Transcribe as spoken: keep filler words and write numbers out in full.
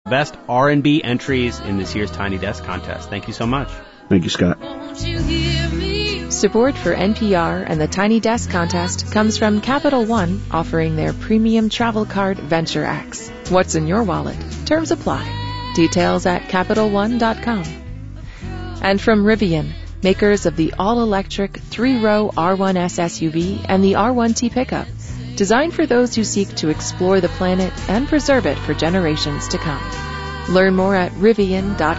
best R and B entries in this year's Tiny Desk contest. Thank you so much. Thank you, Scott. Support for N P R and the Tiny Desk contest comes from Capital One, offering their premium travel card Venture X. What's in your wallet? Terms apply. Details at Capital One dot com. And from Rivian, makers of the all-electric three-row R one S S U V and the R one T pickup, designed for those who seek to explore the planet and preserve it for generations to come. Learn more at Rivian dot